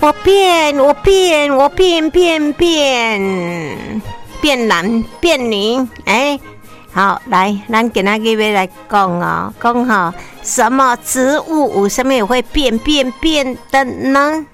我变男变女，好，来，咱今仔日要来讲哦，讲什么植物有什么会变的呢？